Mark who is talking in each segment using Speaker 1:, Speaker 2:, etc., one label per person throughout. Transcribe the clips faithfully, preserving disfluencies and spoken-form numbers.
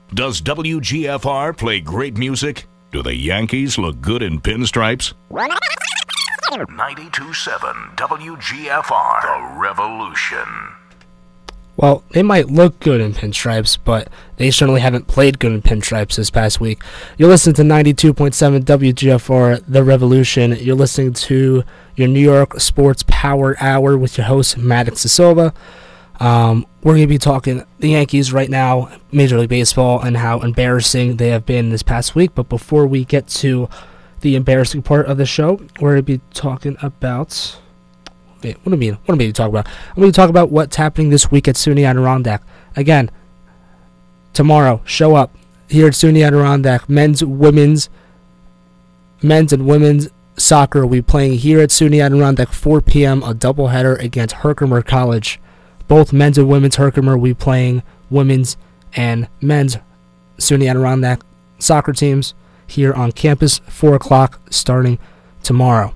Speaker 1: Does W G F R play great music? Do the Yankees look good in pinstripes? ninety-two point seven W G F R, The Revolution.
Speaker 2: Well, they might look good in pinstripes, but they certainly haven't played good in pinstripes this past week. You're listening to ninety-two point seven W G F R, The Revolution. You're listening to your New York Sports Power Hour with your host, Maddox De Silva. Um, we're going to be talking the Yankees right now, Major League Baseball, and how embarrassing they have been this past week. But before we get to the embarrassing part of the show, we're going to be talking about... Wait, what do I mean? What do I mean to talk about? I'm going to talk about what's happening this week at SUNY Adirondack. Again, tomorrow, show up here at SUNY Adirondack. Men's, women's, men's and women's soccer will be playing here at SUNY Adirondack, four p.m., a doubleheader against Herkimer College. Both men's and women's Herkimer will be playing women's and men's SUNY Adirondack soccer teams here on campus, four o'clock, starting tomorrow.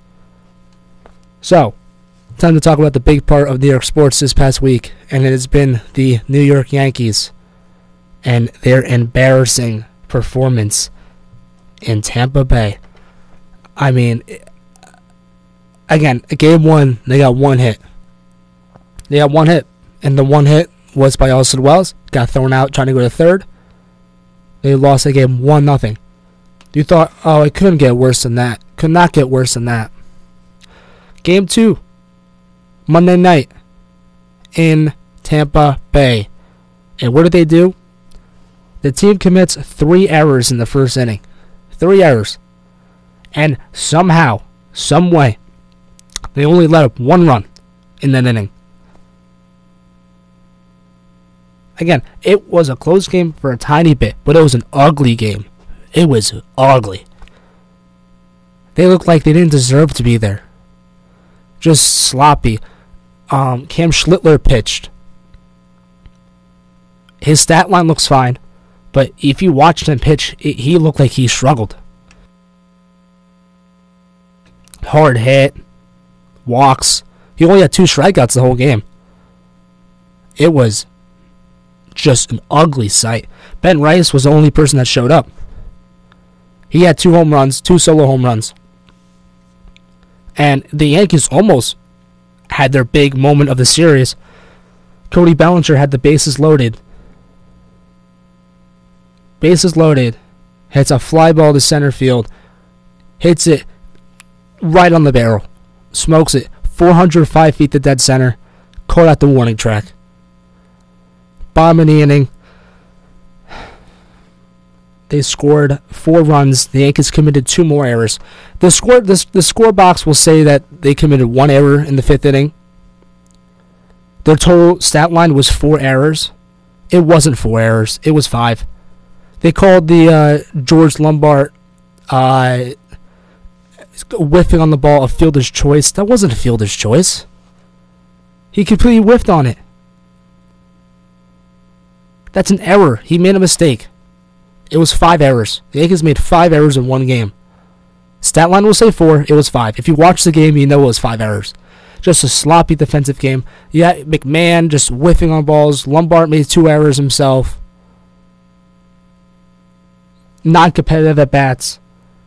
Speaker 2: So, time to talk about the big part of New York sports this past week, and it has been the New York Yankees and their embarrassing performance in Tampa Bay. I mean, again, game one, they got one hit. They got one hit, and the one hit was by Austin Wells. Got thrown out trying to go to third. They lost the game one nothing. You thought, oh, it couldn't get worse than that. Could not get worse than that. Game two, Monday night in Tampa Bay. And what did they do? The team commits three errors in the first inning. Three errors. And somehow, some way, they only let up one run in that inning. Again, it was a close game for a tiny bit, but it was an ugly game. It was ugly. They looked like they didn't deserve to be there. Just sloppy. Um, Cam Schlittler pitched. His stat line looks fine, but if you watched him pitch, it, he looked like he struggled. Hard hit, walks. He only had two strikeouts the whole game. It was just an ugly sight. Ben Rice was the only person that showed up. He had two home runs, two solo home runs. And the Yankees almost had their big moment of the series. Cody Bellinger had the bases loaded. Bases loaded. Hits a fly ball to center field. Hits it right on the barrel. Smokes it four hundred five feet to dead center. Caught at the warning track. Bottom of the inning. They scored four runs. The Yankees committed two more errors. The score, the, the score box will say that they committed one error in the fifth inning. Their total stat line was four errors. It wasn't four errors. It was five. They called the uh, George Lombard uh, whiffing on the ball a fielder's choice. That wasn't a fielder's choice. He completely whiffed on it. That's an error. He made a mistake. It was five errors. The Yankees made five errors in one game. Stat line will say four. It was five. If you watch the game, you know it was five errors. Just a sloppy defensive game. Yeah, McMahon just whiffing on balls. Lombard made two errors himself. Non-competitive at bats.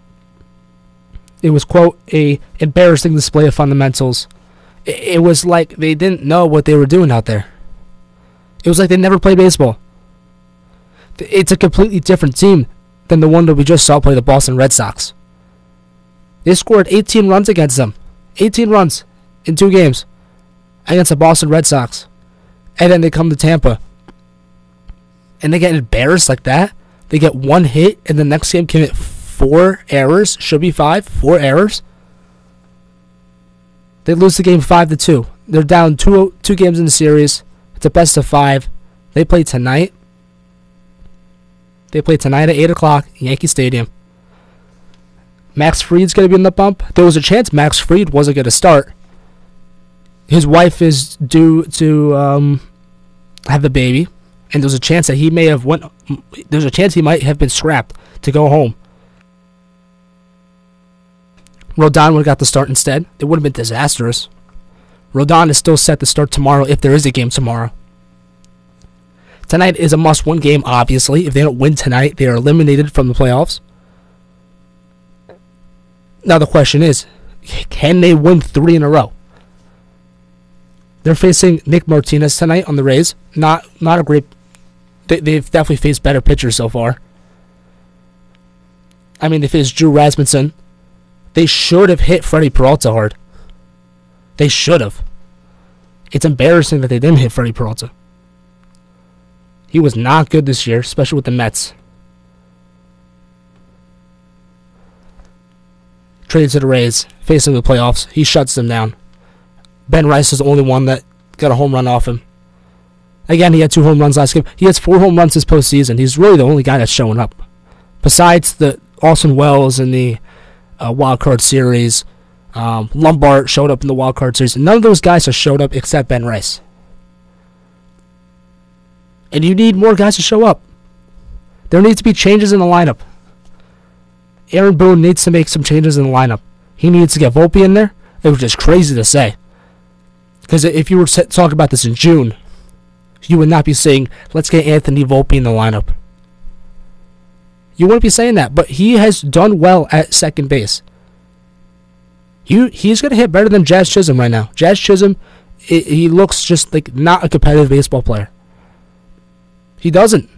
Speaker 2: It was, quote, a embarrassing display of fundamentals. It was like they didn't know what they were doing out there. It was like they never played baseball. It's a completely different team than the one that we just saw play the Boston Red Sox. They scored eighteen runs against them. eighteen runs in two games against the Boston Red Sox. And then they come to Tampa. And they get embarrassed like that. They get one hit, and the next game commit four errors. Should be five. Four errors. They lose the game five to two. They're down two, two games in the series. It's a best of five. They play tonight. They play tonight at eight o'clock at Yankee Stadium. Max Fried's going to be in the bump. There was a chance Max Fried wasn't going to start. His wife is due to um, have the baby, and there's a chance that he may have went. There's a chance he might have been scrapped to go home. Rodon would have got the start instead. It would have been disastrous. Rodon is still set to start tomorrow if there is a game tomorrow. Tonight is a must-win game, obviously. If they don't win tonight, they are eliminated from the playoffs. Now the question is, can they win three in a row? They're facing Nick Martinez tonight on the Rays. Not not a great... They, they've definitely faced better pitchers so far. I mean, they faced Drew Rasmussen. They should have hit Freddie Peralta hard. They should have. It's embarrassing that they didn't hit Freddie Peralta. He was not good this year, especially with the Mets. Traded to the Rays, facing the playoffs. He shuts them down. Ben Rice is the only one that got a home run off him. Again, he had two home runs last game. He has four home runs this postseason. He's really the only guy that's showing up. Besides the Austin Wells in the uh, Wild Card Series, um, Lombard showed up in the Wild Card Series. None of those guys have showed up except Ben Rice. And you need more guys to show up. There needs to be changes in the lineup. Aaron Boone needs to make some changes in the lineup. He needs to get Volpe in there. It was just crazy to say. Because if you were to talk about this in June, you would not be saying, let's get Anthony Volpe in the lineup. You wouldn't be saying that. But he has done well at second base. He, he's going to hit better than Jazz Chisholm right now. Jazz Chisholm, it, he looks just like not a competitive baseball player. He doesn't.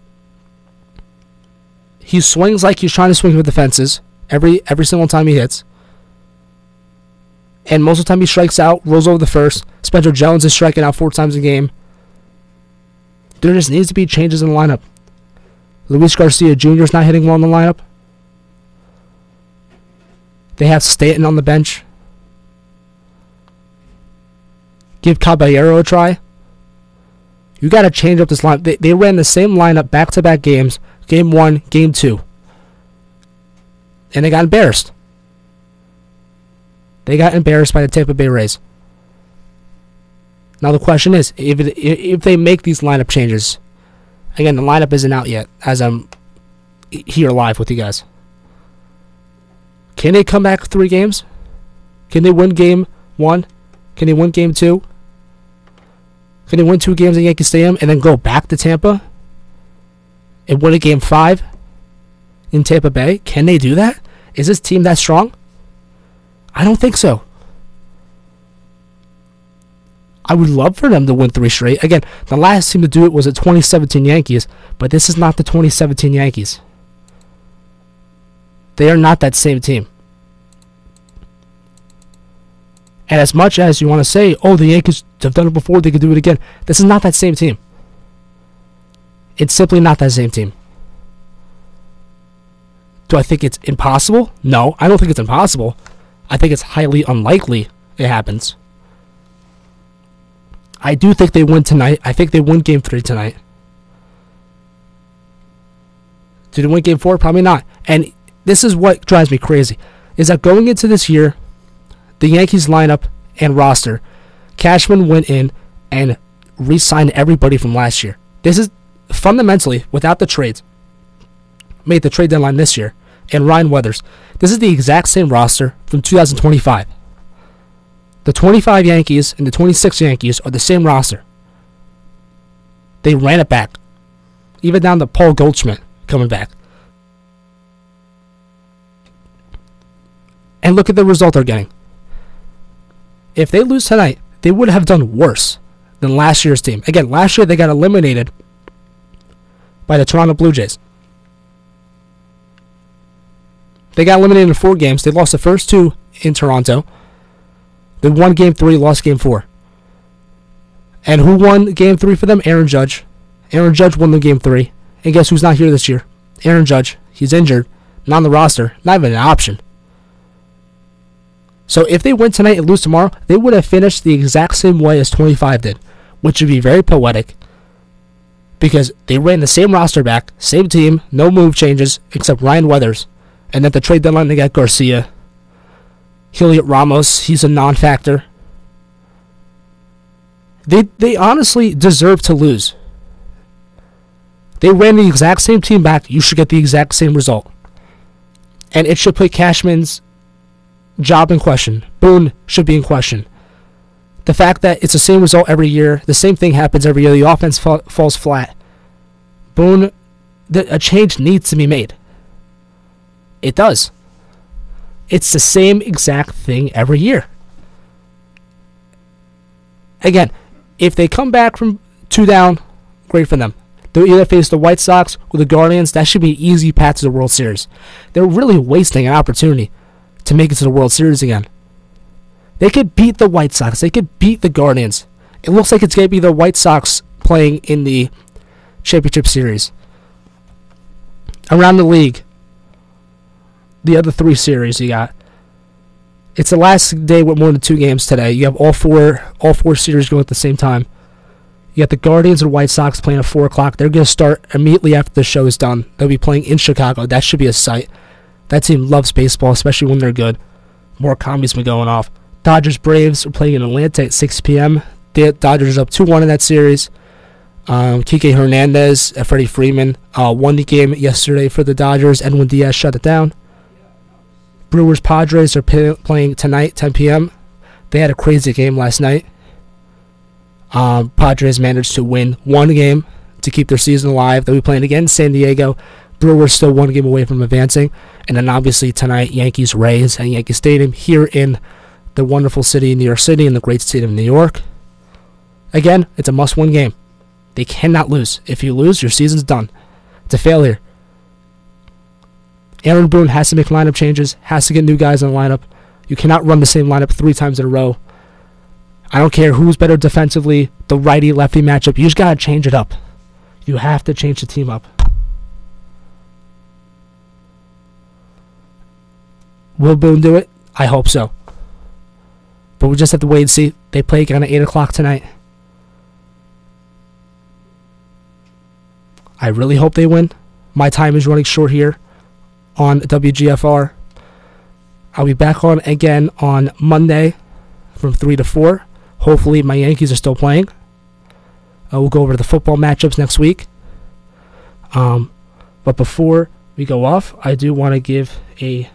Speaker 2: He swings like he's trying to swing for the fences every every single time he hits. And most of the time he strikes out, rolls over the first. Spencer Jones is striking out four times a game. There just needs to be changes in the lineup. Luis Garcia Junior is not hitting well in the lineup. They have Stanton on the bench. Give Caballero a try. You got to change up this lineup. They, they ran the same lineup back-to-back games. Game one, game two. And they got embarrassed. They got embarrassed by the Tampa Bay Rays. Now the question is, if it, if they make these lineup changes, again, the lineup isn't out yet as I'm here live with you guys. Can they come back three games? Can they win game one? Can they win game two? Can they win two games at Yankee Stadium and then go back to Tampa and win a game five in Tampa Bay? Can they do that? Is this team that strong? I don't think so. I would love for them to win three straight. Again, the last team to do it was the twenty seventeen Yankees, but this is not the twenty seventeen Yankees. They are not that same team. And as much as you want to say, oh, the Yankees have done it before, they could do it again, this is not that same team. It's simply not that same team. Do I think it's impossible? No, I don't think it's impossible. I think it's highly unlikely it happens. I do think they win tonight. I think they win game three tonight. Did they win game four? Probably not. And this is what drives me crazy, is that going into this year, the Yankees lineup and roster, Cashman went in and re-signed everybody from last year. This is fundamentally, without the trades, made the trade deadline this year, and Ryan Weathers. This is the exact same roster from two thousand twenty-five. The twenty-five Yankees and the twenty-six Yankees are the same roster. They ran it back. Even down to Paul Goldschmidt coming back. And look at the result they're getting. If they lose tonight, they would have done worse than last year's team. Again, last year they got eliminated by the Toronto Blue Jays. They got eliminated in four games. They lost the first two in Toronto. They won game three, lost game four. And who won game three for them? Aaron Judge. Aaron Judge won the game three. And guess who's not here this year? Aaron Judge. He's injured. Not on the roster. Not even an option. So if they win tonight and lose tomorrow, they would have finished the exact same way as twenty-five did, which would be very poetic because they ran the same roster back, same team, no move changes except Ryan Weathers. And at the trade deadline, they got Garcia. Heliot Ramos, he's a non-factor. They they honestly deserve to lose. They ran the exact same team back. You should get the exact same result. And it should put Cashman's job in question. Boone should be in question. The fact that it's the same result every year, the same thing happens every year, the offense fa- falls flat. Boone, the, a change needs to be made. It does. It's the same exact thing every year. Again, if they come back from two down, great for them. They'll either face the White Sox or the Guardians. That should be an easy path to the World Series. They're really wasting an opportunity to make it to the World Series again. They could beat the White Sox. They could beat the Guardians. It looks like it's going to be the White Sox playing in the Championship Series. Around the league, the other three series you got. It's the last day with more than two games today. You have all four all four series going at the same time. You got the Guardians and White Sox playing at four o'clock. They're going to start immediately after the show is done. They'll be playing in Chicago. That should be a sight. That team loves baseball, especially when they're good. More commies been going off. Dodgers Braves are playing in Atlanta at six p.m. The Dodgers up two one in that series. Um, Kike Hernandez and Freddie Freeman uh, won the game yesterday for the Dodgers. Edwin Diaz shut it down. Brewers Padres are p- playing tonight, ten p.m. They had a crazy game last night. Um, Padres managed to win one game to keep their season alive. They'll be playing again in San Diego. Brewers still one game away from advancing. And then obviously tonight, Yankees Rays at Yankee Stadium here in the wonderful city of New York City in the great state of New York. Again, it's a must-win game. They cannot lose. If you lose, your season's done. It's a failure. Aaron Boone has to make lineup changes, has to get new guys in the lineup. You cannot run the same lineup three times in a row. I don't care who's better defensively, the righty-lefty matchup. You just got to change it up. You have to change the team up. Will Boone do it? I hope so. But we just have to wait and see. They play again at eight o'clock tonight. I really hope they win. My time is running short here on W G F R. I'll be back on again on Monday from three to four. Hopefully my Yankees are still playing. Uh, we'll go over the football matchups next week. Um, but before we go off, I do want to give a...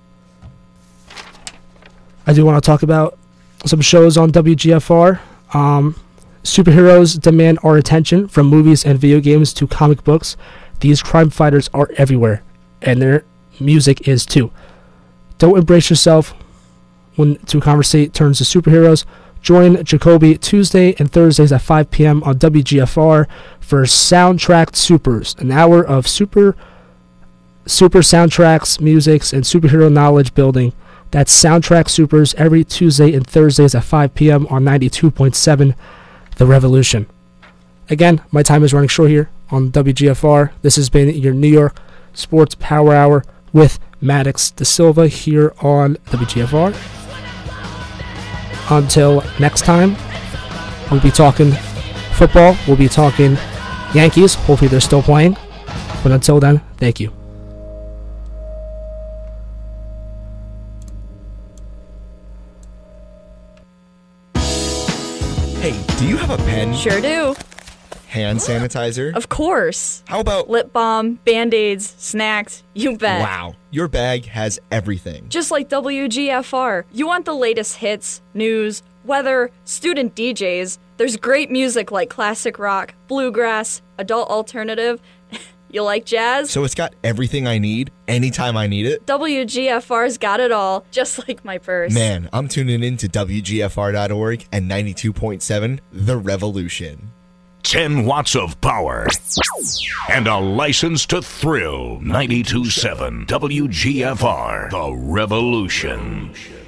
Speaker 2: I do want to talk about some shows on W G F R. Um, superheroes demand our attention, from movies and video games to comic books. These crime fighters are everywhere, and their music is too. Don't embrace yourself when To Conversate turns to superheroes. Join Jacoby Tuesday and Thursdays at five p.m. on W G F R for Soundtrack Supers, an hour of super super soundtracks, musics, and superhero knowledge building. That's Soundtrack Supers every Tuesday and Thursdays at five p.m. on ninety-two point seven The Revolution. Again, my time is running short here on W G F R. This has been your New York Sports Power Hour with Maddox Da Silva here on W G F R. Until next time, we'll be talking football. We'll be talking Yankees. Hopefully they're still playing. But until then, thank you.
Speaker 3: Hey, do you have a pen?
Speaker 4: Sure do.
Speaker 3: Hand sanitizer?
Speaker 4: Of course.
Speaker 3: How about
Speaker 4: lip balm, Band-Aids, snacks, you bet.
Speaker 3: Wow, your bag has everything.
Speaker 4: Just like W G F R. You want the latest hits, news, weather, student D Js. There's great music like classic rock, bluegrass, adult alternative. You like jazz?
Speaker 3: So it's got everything I need anytime I need it?
Speaker 4: W G F R's got it all, just like my purse.
Speaker 3: Man, I'm tuning in to W G F R dot org and ninety-two point seven The Revolution.
Speaker 1: ten watts of power and a license to thrill. ninety-two point seven W G F R, The Revolution.